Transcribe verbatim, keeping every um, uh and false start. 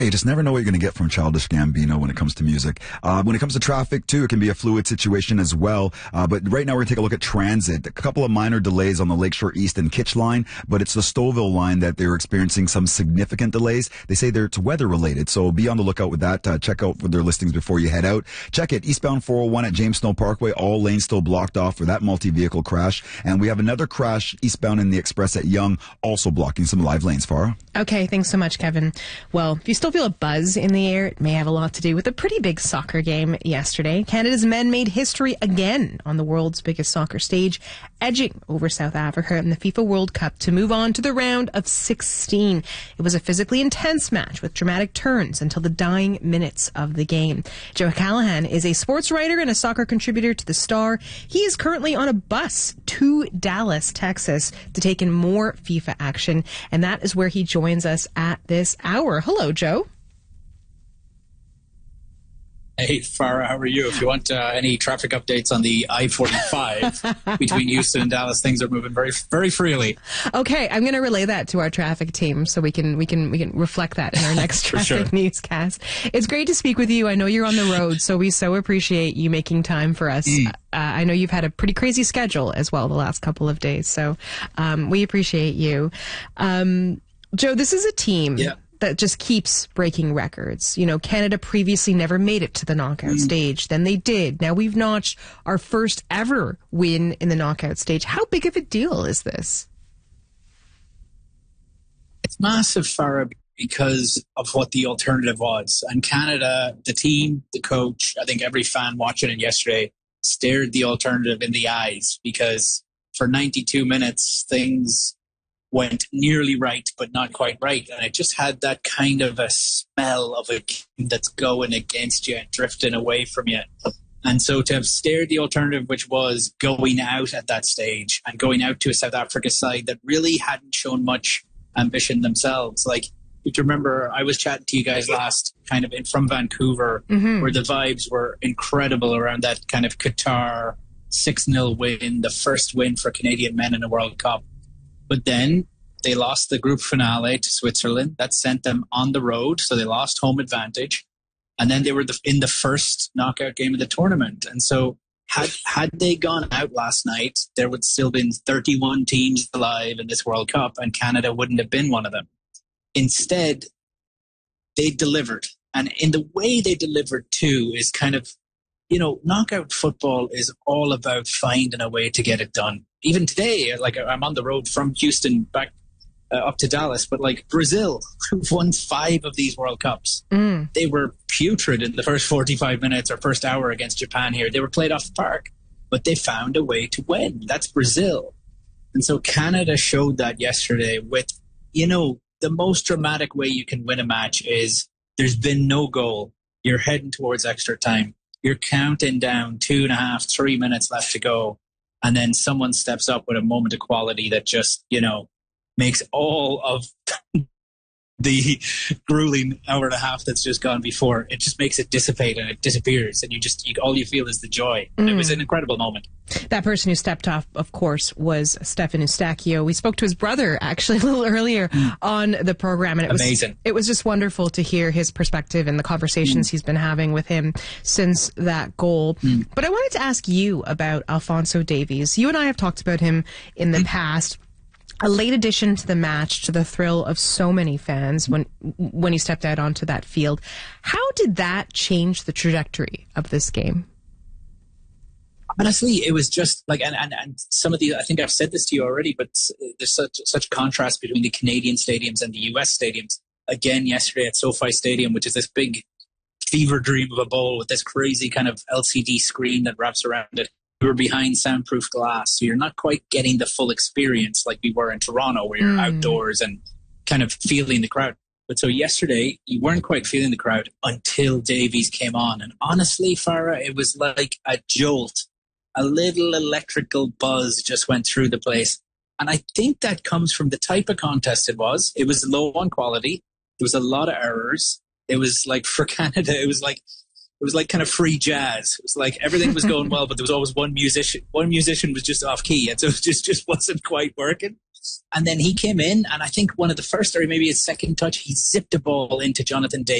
You just never know what you're going to get from Childish Gambino when it comes to music. Uh, when it comes to traffic, too, it can be a fluid situation as well. Uh, but right now, we're going to take a look at transit. A couple of minor delays on the Lakeshore East and Kitch line, but it's the Stouffville line that they're experiencing some significant delays. They say they're it's weather-related, so be on the lookout with that. Uh, check out for their listings before you head out. Check it. Eastbound four oh one at James Snow Parkway, all lanes still blocked off for that multi-vehicle crash. And we have another crash eastbound in the Express at Yonge, also blocking some live lanes, Farah. Okay, thanks so much, Kevin. Well, if you still feel a buzz in the air, it may have a lot to do with a pretty big soccer game yesterday. Canada's men made history again on the world's biggest soccer stage, edging over South Africa in the FIFA World Cup to move on to the round of sixteen. It was a physically intense match with dramatic turns until the dying minutes of the game. Joe Callahan is a sports writer and a soccer contributor to The Star. He is currently on a bus to Dallas, Texas, to take in more FIFA action, and that is where he joins us at this hour. Hello, Joe. Hey, Farah, how are you? If you want uh, any traffic updates on the I forty-five between Houston and Dallas, things are moving very, very freely. Okay, I'm going to relay that to our traffic team so we can we can we can reflect that in our next traffic sure. newscast. It's great to speak with you. I know you're on the road, so we so appreciate you making time for us. Mm. Uh, I know you've had a pretty crazy schedule as well the last couple of days, so um, we appreciate you. Um, Joe, this is a team. Yeah. that just keeps breaking records. You know, Canada previously never made it to the knockout mm. stage. Then they did. Now we've notched our first ever win in the knockout stage. How big of a deal is this? It's massive, Farah, because of what the alternative was. And Canada, the team, the coach, I think every fan watching it yesterday stared the alternative in the eyes, because for ninety-two minutes, things went nearly right, but not quite right. And it just had that kind of a smell of a game that's going against you and drifting away from you. And so to have stared the alternative, which was going out at that stage and going out to a South Africa side that really hadn't shown much ambition themselves. Like, if you remember, I was chatting to you guys last kind of in, from Vancouver, mm-hmm. where the vibes were incredible around that kind of Qatar six nil win, the first win for Canadian men in a World Cup. But then they lost the group finale to Switzerland. That sent them on the road, so they lost home advantage. And then they were the, in the first knockout game of the tournament. And so had had they gone out last night, there would still been thirty-one teams alive in this World Cup, and Canada wouldn't have been one of them. Instead, they delivered. And in the way they delivered, too, is kind of, you know, knockout football is all about finding a way to get it done. Even today, like I'm on the road from Houston back uh, up to Dallas, but like Brazil, who've won five of these World Cups, mm. they were putrid in the first forty-five minutes or first hour against Japan here. They were played off the park, but they found a way to win. That's Brazil. And so Canada showed that yesterday with, you know, the most dramatic way you can win a match is there's been no goal. You're heading towards extra time. You're counting down two and a half, three minutes left to go. And then someone steps up with a moment of quality that just, you know, makes all of the grueling hour and a half that's just gone before. It just makes it dissipate and it disappears. And you just, you, all you feel is the joy. Mm. It was an incredible moment. That person who stepped off, of course, was Stefan Eustáquio. We spoke to his brother, actually, a little earlier mm. on the program. And it Amazing. was it was just wonderful to hear his perspective and the conversations mm. he's been having with him since that goal. Mm. But I wanted to ask you about Alphonso Davies. You and I have talked about him in the mm. past. A late addition to the match, to the thrill of so many fans when when he stepped out onto that field. How did that change the trajectory of this game? Honestly, it was just like, and, and, and some of the, I think I've said this to you already, but there's such such contrast between the Canadian stadiums and the U S stadiums. Again, yesterday at SoFi Stadium, which is this big fever dream of a bowl with this crazy kind of L C D screen that wraps around it. We were behind soundproof glass, so you're not quite getting the full experience like we were in Toronto, where you're mm. outdoors and kind of feeling the crowd. But so yesterday, you weren't quite feeling the crowd until Davies came on. And honestly, Farah, it was like a jolt. A little electrical buzz just went through the place. And I think that comes from the type of contest it was. It was low on quality. There was a lot of errors. It was like, for Canada, it was like, It was like kind of free jazz. It was like everything was going well, but there was always one musician. One musician was just off key, and so it just, just wasn't quite working. And then he came in, and I think one of the first, or maybe his second touch, he zipped a ball into Jonathan David.